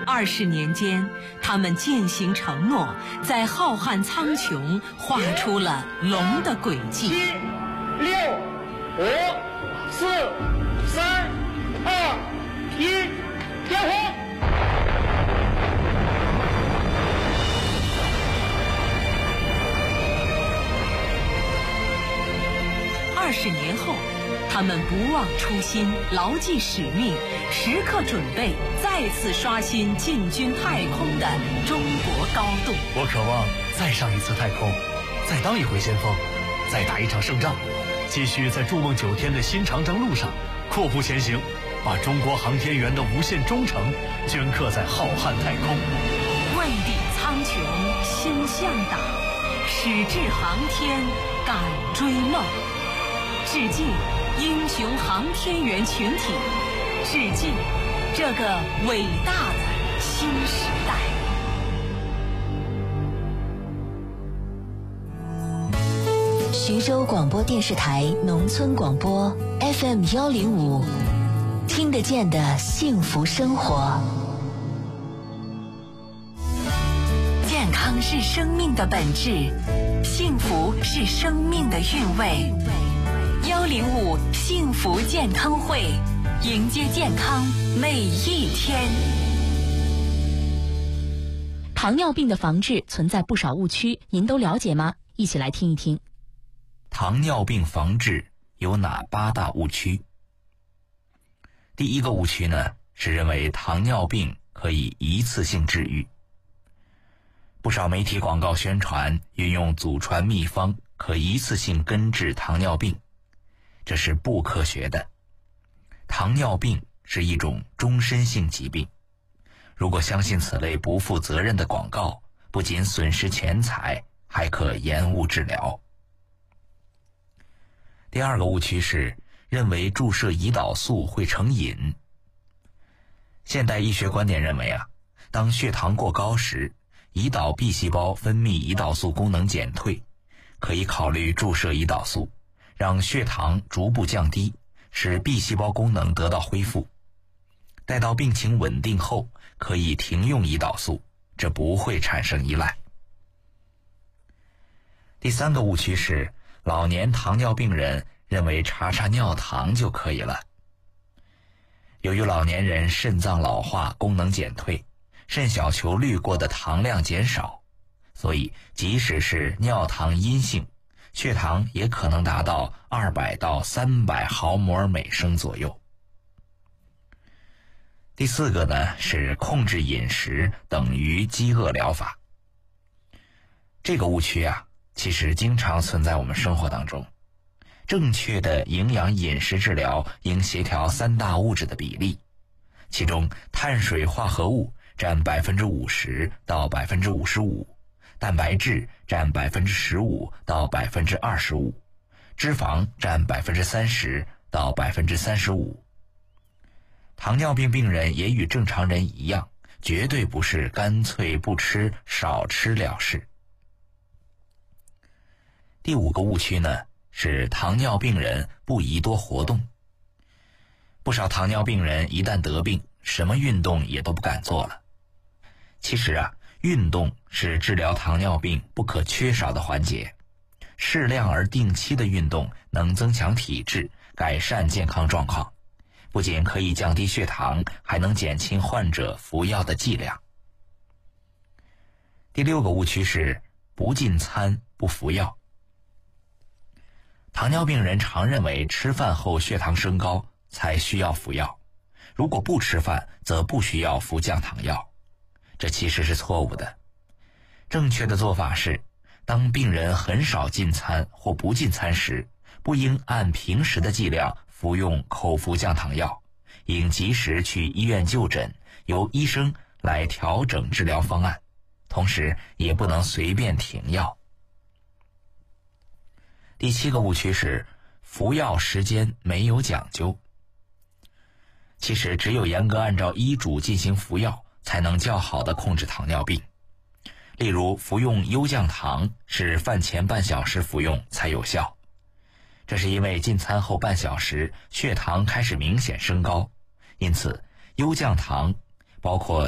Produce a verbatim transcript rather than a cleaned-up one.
二十年间，他们践行承诺，在浩瀚苍穹画出了龙的轨迹。 七、六、五、四、三、二、一，点火！ 二十年后，他们不忘初心，牢记使命，时刻准备再次刷新进军太空的中国高度。 我渴望再上一次太空，再当一回先锋，再打一场胜仗，继续在筑梦九天的新长征路上阔步前行，把中国航天员的无限忠诚镌刻在浩瀚太空。 万里苍穹心向党，矢志航天敢追梦。致敬英雄航天员群体，致敬这个伟大的新时代。 徐州广播电视台农村广播 F M 幺零五，听得见的幸福生活。 健康是生命的本质，幸福是生命的韵味。幺零五幸福健康会，迎接健康每一天。 糖尿病的防治存在不少误区，您都了解吗？一起来听一听。 糖尿病防治有哪八大误区？第一个误区呢，是认为糖尿病可以一次性治愈。不少媒体广告宣传运用祖传秘方，可一次性根治糖尿病，这是不科学的。糖尿病是一种终身性疾病，如果相信此类不负责任的广告，不仅损失钱财，还可延误治疗。第二个误区是认为注射胰岛素会成瘾。现代医学观点认为啊，当血糖过高时，胰岛 B 细胞分泌胰岛素功能减退，可以考虑注射胰岛素，让血糖逐步降低，使 B 细胞功能得到恢复。待到病情稳定后，可以停用胰岛素，这不会产生依赖。第三个误区是老年糖尿病人认为查查尿糖就可以了。由于老年人肾脏老化功能减退，肾小球滤过的糖量减少，所以即使是尿糖阴性，血糖也可能达到二百到三百毫摩尔每升左右。第四个呢，是控制饮食等于饥饿疗法。这个误区啊，其实经常存在我们生活当中。正确的营养饮食治疗应协调三大物质的比例，其中碳水化合物占 百分之五十 到 百分之五十五， 蛋白质占 百分之十五 到 百分之二十五， 脂肪占 百分之三十 到 百分之三十五。 糖尿病病人也与正常人一样，绝对不是干脆不吃少吃了事。第五个误区呢，是糖尿病人不宜多活动。不少糖尿病人一旦得病，什么运动也都不敢做了。其实啊，运动是治疗糖尿病不可缺少的环节。适量而定期的运动能增强体质，改善健康状况，不仅可以降低血糖，还能减轻患者服药的剂量。第六个误区是不进餐不服药。糖尿病人常认为吃饭后血糖升高才需要服药，如果不吃饭则不需要服降糖药，这其实是错误的。正确的做法是，当病人很少进餐或不进餐时，不应按平时的剂量服用口服降糖药，应及时去医院就诊，由医生来调整治疗方案，同时也不能随便停药。第七个误区是服药时间没有讲究。其实只有严格按照医嘱进行服药，才能较好的控制糖尿病。例如服用优降糖是饭前半小时服用才有效，这是因为进餐后半小时血糖开始明显升高，因此优降糖包括